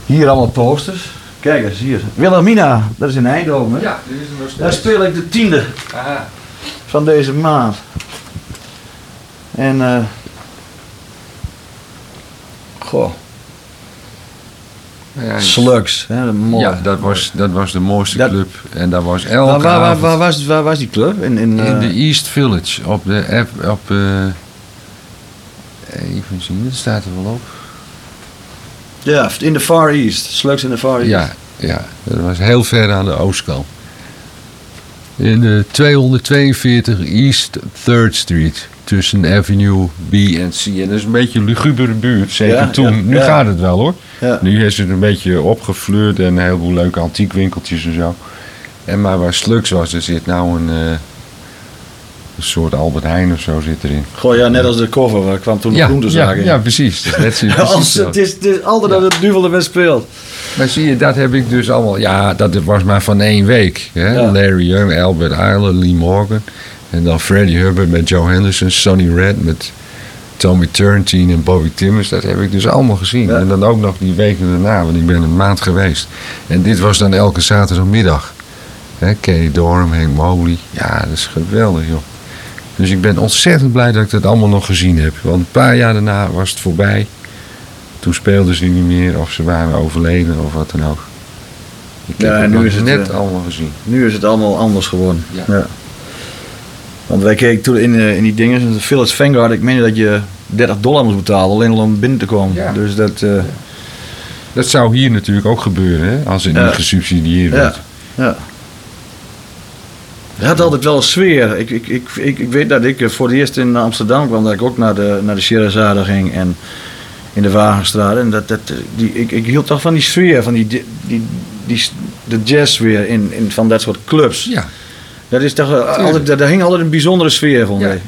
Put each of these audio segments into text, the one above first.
Hier allemaal posters. Kijk eens, hier. Wilhelmina, dat is in Eindhoven. Hè? Ja, dit is er nog steeds. Daar speel ik de 10e Aha. van deze maand. En goh. Ja, Slugs, hè, mooi. ja, dat was de mooiste Dat- club. En daar was elke Waar avond was die club? In in de East Village. Even zien, dat staat er wel op. ja, in de Far East. Slugs in de Far East. Ja, dat was heel ver aan de oostkant. In de 242 East 3rd Street. Tussen Avenue B en C. En dat is een beetje een lugubere buurt, zeker Ja, toen. ja, Nu ja. gaat het wel hoor. Ja. Nu is het een beetje opgefleurd en een heleboel leuke antiekwinkeltjes en zo. Maar waar Slugs was, er zit nou een soort Albert Heijn of zo zit erin. Goh, ja, net als de cover, waar kwam toen de groentezaak in. ja, precies. Dat is net Als het is altijd dat het duvel er weer speelt. Maar zie je, dat heb ik dus allemaal... Ja, dat was maar van 1 week. Hè? Ja. Larry Young, Albert Ayler, Lee Morgan. En dan Freddie Hubbard met Joe Henderson. Sonny Red met Tommy Turntine en Bobby Timmons. Dat heb ik dus allemaal gezien. Ja. En dan ook nog die weken daarna, want ik ben een maand geweest. En dit was dan elke zaterdagmiddag. Hè? Kay Dorham, Hank Mobley. Ja, dat is geweldig, joh. Dus ik ben ontzettend blij dat ik dat allemaal nog gezien heb. Want een paar jaar daarna was het voorbij. Toen speelden ze niet meer of ze waren overleden of wat dan ook. Ik heb Ja, het en nu nog is het, net allemaal gezien. Nu is het allemaal anders geworden. Ja. Ja. Want wij keken toen in die dingen, in de Village Vanguard, ik meen dat je $30 moest betalen alleen al om binnen te komen. Ja. Dus dat... Dat zou hier natuurlijk ook gebeuren, hè? Als het Ja. niet gesubsidieerd ja, wordt. ja. Het had altijd wel een sfeer. Ik weet dat ik voor het eerst in Amsterdam kwam, dat ik ook naar de Scheherazade ging en in de Wagenstraat. En ik hield toch van die sfeer, van de jazzsfeer in van dat soort clubs. Ja, Dat is toch altijd, daar hing altijd een bijzondere sfeer, vond Ja. ik.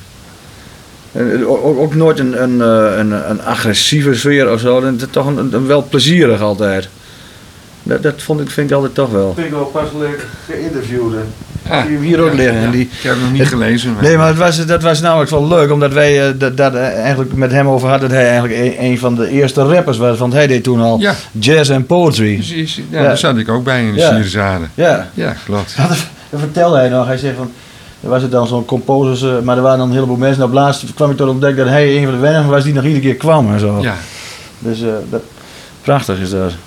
Ook nooit een agressieve sfeer of zo. Het is toch een wel plezierig altijd. Dat vind ik altijd toch wel. Ik ben ook pas geïnterviewd. Die hier ook liggen. En die, ik heb hem nog niet gelezen. Maar... nee, maar dat was namelijk wel leuk, omdat wij dat eigenlijk met hem over hadden. Dat hij eigenlijk een van de eerste rappers was. Want hij deed toen al Ja. jazz en poetry. Precies, ja, Ja. daar zat ik ook bij in de Ja. Scheherazade. Ja. Ja, klopt. Dat vertelde hij nog. Hij zei van, er was het dan zo'n composers, maar er waren dan een heleboel mensen. En op laatst kwam ik tot ontdekken dat hij een van de weinigen was die nog iedere keer kwam en zo. Ja, Dus prachtig is dat.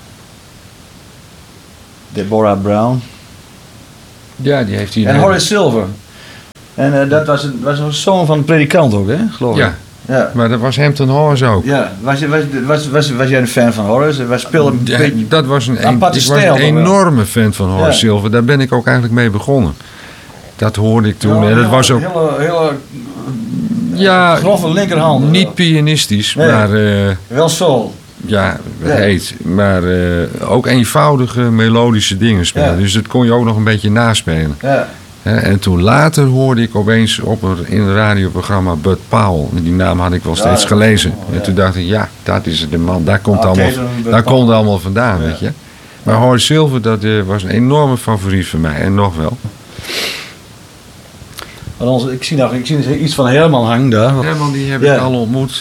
Deborah Brown. ja, die heeft hier... En Horace Silver. En dat was een zoon van een predikant ook, hè? Geloof ik. Ja, Ja. maar dat was Hampton Hawes ook. Ja. Was jij een fan van Horace? Wij speelden een Ja, beetje... dat was een aparte ik was stijl een toch wel? enorme fan van Horace Ja. Silver. Daar ben ik ook eigenlijk mee begonnen. Dat hoorde ik toen. En dat was ook Hele ja, grove linkerhand. niet pianistisch, Nee. maar Wel soul. ja, het Ja. heet. Maar ook eenvoudige melodische dingen spelen. Ja. Dus dat kon je ook nog een beetje naspelen. Ja. En toen later hoorde ik opeens in een radioprogramma Bud Powell. Die naam had ik wel steeds dat gelezen. was wel, En toen dacht ik, ja, dat is de man. Daar komt Ah, allemaal, Bud daar Powell. komt het allemaal vandaan, Ja. weet je. Maar Horace Silver, dat was een enorme favoriet van mij. En nog wel. Want ik zie iets van Herman hangen daar. Herman, die heb Ja. ik al ontmoet.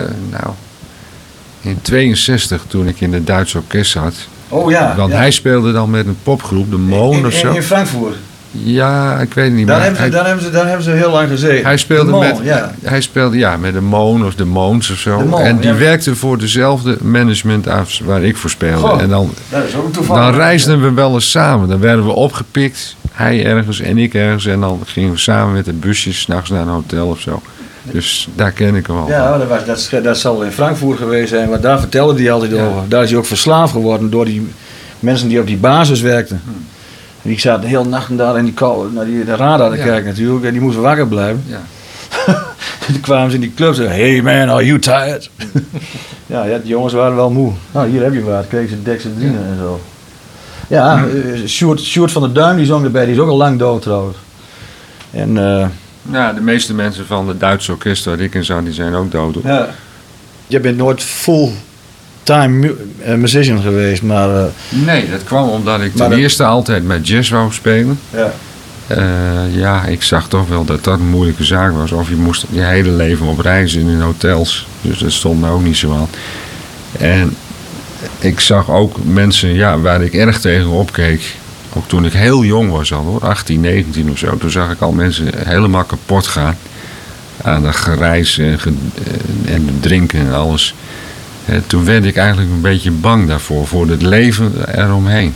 In 62 toen ik in het Duitse orkest zat. Oh ja. Want ja. hij speelde dan met een popgroep, de Moon of zo. In Frankfurt. Ja, ik weet het niet. Daar Maar hebben ze heel lang gezeten. hij speelde De Moon, met, ja. hij speelde met de Moon of de Moons of zo. De Moon, en die ja. werkte voor dezelfde management af waar ik voor speelde. Goh, En dan Dat is ook toevallig. dan reisden we wel eens samen. Dan werden we opgepikt. Hij ergens en ik ergens. En dan gingen we samen met de busjes 's nachts naar een hotel of zo. Dus daar ken ik hem al. Ja, dat zal in Frankfurt geweest zijn, want daar vertelde hij altijd Ja. over. Daar is hij ook verslaafd geworden door die mensen die op die basis werkten. En die zaten heel nachten daar in die kou, naar de radar te Ja. kijken natuurlijk. En die moesten wakker blijven. Ja. En toen kwamen ze in die club en zeiden, hey man, are you tired? ja, die jongens waren wel moe. Nou, hier heb je wat. Kregen ze dexedrine en zo. Ja, Sjoerd van der Duim die zong erbij. Die is ook al lang dood trouwens. En Ja, de meeste mensen van het Duitse orkest waar ik in zat, die zijn ook dood. Hoor. ja, je bent nooit full-time musician geweest, maar Nee, dat kwam omdat ik Maar ten dat- eerste altijd met jazz wou spelen. ja. Ja, ik zag toch wel dat dat een moeilijke zaak was. Of je moest je hele leven op reizen in hotels. Dus dat stond me ook niet zo aan. En ik zag ook mensen waar ik erg tegen opkeek. Ook toen ik heel jong was al hoor, 18, 19 of zo. Toen zag ik al mensen helemaal kapot gaan. Aan dat gereis en drinken en alles. Toen werd ik eigenlijk een beetje bang daarvoor. Voor het leven eromheen.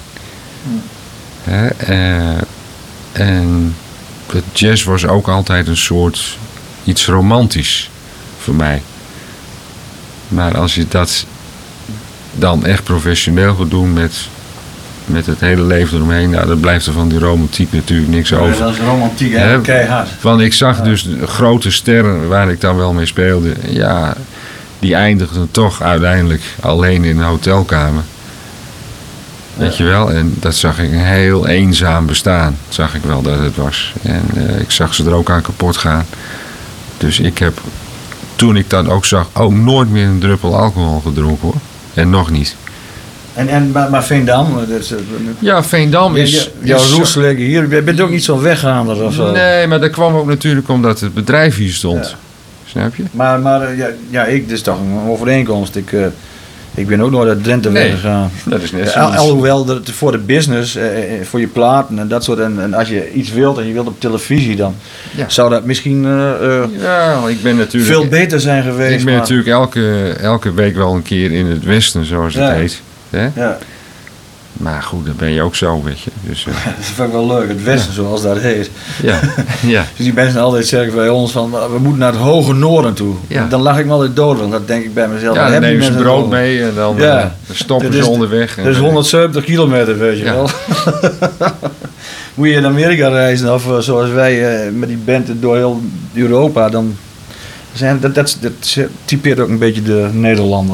En de jazz was ook altijd een soort iets romantisch voor mij. Maar als je dat dan echt professioneel gaat doen met het hele leven eromheen, nou, dan blijft er van die romantiek natuurlijk niks over. Dat is romantiek, hè? Keihard. Want ik zag dus de grote sterren waar ik dan wel mee speelde, ja, die eindigden toch uiteindelijk alleen in een hotelkamer. Weet je wel? En dat zag ik een heel eenzaam bestaan. Zag ik wel dat het was. En ik zag ze er ook aan kapot gaan. Dus ik heb, toen ik dat ook zag, ook nooit meer een druppel alcohol gedronken hoor. En nog niet. Maar Veendam? Ja, Veendam is... Jouw roes liggen hier. Je bent ook niet zo'n weggaander of zo? Nee, maar dat kwam ook natuurlijk omdat het bedrijf hier stond. Ja. Snap je? Maar dit is toch een overeenkomst. Ik ben ook nooit uit Drenthe weggegaan. Dat is net zo. Alhoewel voor de business, voor je platen en dat soort. En als je iets wilt en je wilt op televisie, dan zou dat misschien ik ben natuurlijk, veel beter zijn geweest. Ik ben natuurlijk elke week wel een keer in het westen, zoals het heet. Hè? Ja. Maar goed, dan ben je ook zo, weet je. Dus, dat vind ik wel leuk, het westen zoals dat heet. Ja. Ja. Dus die mensen altijd zeggen bij ons van, we moeten naar het hoge noorden toe. Ja. Dan lach ik me altijd dood, want dat denk ik bij mezelf. Ja, dan nemen ze brood mee en dan stoppen ze onderweg. Dat is 170 kilometer, weet je wel. Moet je in Amerika reizen of zoals wij met die band door heel Europa, dan zijn dat typeert ook een beetje de Nederlander.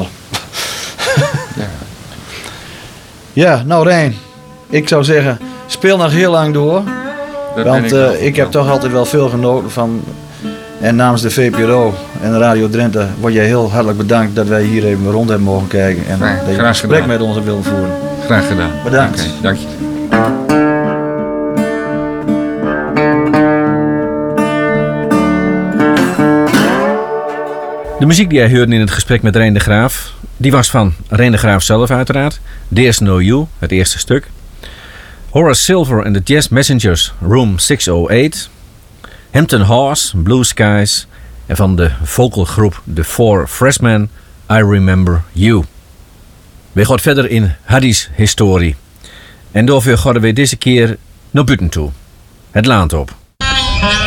Ja, nou Rijn, ik zou zeggen, speel nog heel lang door. Want ik heb toch altijd wel veel genoten van. En namens de VPRO en Radio Drenthe word jij heel hartelijk bedankt dat wij hier even rond hebben mogen kijken. En dat je een gesprek met ons willen voeren. Graag gedaan. Bedankt. Okay, dank je. De muziek die jij hoorde in het gesprek met Rijn de Graaf, die was van Rijn de Graaf zelf uiteraard. There's No You, het eerste stuk. Horace Silver and the Jazz Messengers, Room 608. Hampton House, Blue Skies. En van de vocalgroep The Four Freshmen, I Remember You. We gaan verder in Haddi's historie. En daarvoor gaan we deze keer naar buiten toe. Het land op.